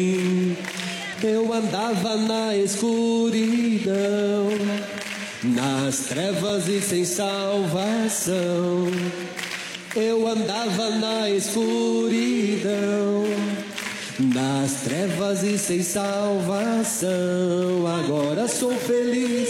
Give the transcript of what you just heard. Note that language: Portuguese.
Eu andava na escuridão, nas trevas e sem salvação. Eu andava na escuridão, nas trevas e sem salvação. Agora sou feliz,